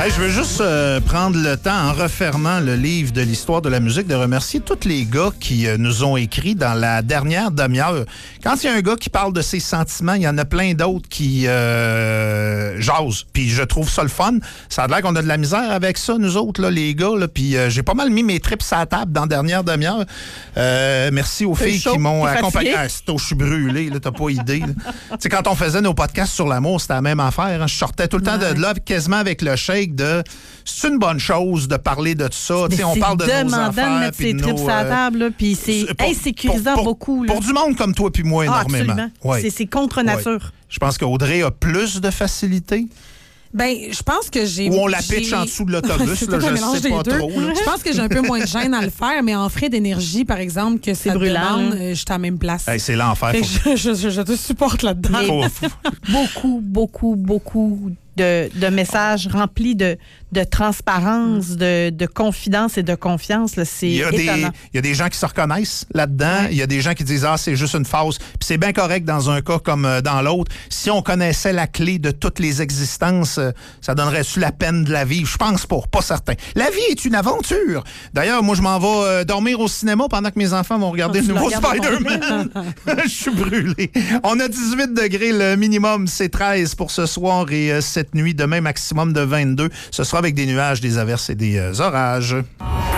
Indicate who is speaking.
Speaker 1: Hey, je veux juste prendre le temps, en refermant le livre de l'histoire de la musique, de remercier tous les gars qui nous ont écrit dans la dernière demi-heure. Quand il y a un gars qui parle de ses sentiments, il y en a plein d'autres qui jasent. Puis je trouve ça le fun. Ça a l'air qu'on a de la misère avec ça, nous autres, là, les gars. Là. Puis j'ai pas mal mis mes trips à la table dans la dernière demi-heure. Merci aux filles qui m'ont accompagné. Ah, je suis brûlé, là, t'as pas idée. Tu sais, quand on faisait nos podcasts sur l'amour, c'était la même affaire. Hein. Je sortais tout le temps de là, quasiment avec le shake de c'est une bonne chose de parler de tout ça. On parle de nos affaires.
Speaker 2: De mettre ses trips à la table, puis c'est insécurisant beaucoup. Là.
Speaker 1: Pour du monde comme toi puis moi, énormément.
Speaker 2: Absolument.
Speaker 1: Ouais.
Speaker 2: C'est contre nature.
Speaker 1: Ouais. Je pense qu'Audrey a plus de facilité.
Speaker 3: Ben, je pense que j'ai...
Speaker 1: Ou on la pitch en dessous de l'autobus, là, je sais pas trop. Là.
Speaker 3: Je pense que j'ai un peu moins de gêne à le faire, mais en frais d'énergie, par exemple, que c'est brûlant, je suis à la même place.
Speaker 1: Hey, c'est l'enfer.
Speaker 3: Je te supporte là-dedans.
Speaker 2: Beaucoup de messages remplis de transparence, de confidence et de confiance. Là, c'est étonnant.
Speaker 1: Il y a des gens qui se reconnaissent là-dedans. Il y a des gens qui disent « Ah, c'est juste une phase. » Puis c'est bien correct dans un cas comme dans l'autre. Si on connaissait la clé de toutes les existences, ça donnerait-tu la peine de la vivre? Je pense pas certain. La vie est une aventure. D'ailleurs, moi, je m'en vais dormir au cinéma pendant que mes enfants vont regarder le nouveau Spider-Man. Je suis brûlé. On a 18 degrés, le minimum, c'est 13 pour ce soir et cette nuit, demain maximum de 22. Ce sera avec des nuages, des averses et des orages.